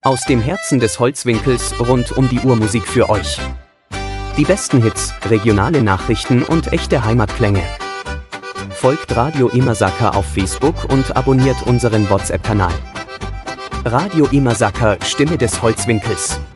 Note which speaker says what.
Speaker 1: Aus dem Herzen des Holzwinkels rund um die Uhr Musik für euch. Die besten Hits, regionale Nachrichten und echte Heimatklänge. Folgt Radio Imazaka auf Facebook und abonniert unseren WhatsApp-Kanal. Radio Imazaka, Stimme des Holzwinkels.